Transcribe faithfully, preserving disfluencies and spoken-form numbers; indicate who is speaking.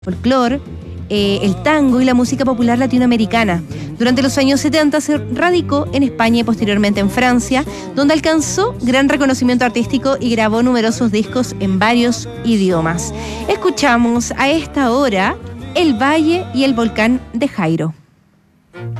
Speaker 1: folclore, eh, el tango y la música popular latinoamericana. Durante los años setenta se radicó en España y posteriormente en Francia, donde alcanzó gran reconocimiento artístico y grabó numerosos discos en varios idiomas. Escuchamos a esta hora El Valle y el Volcán de Jairo.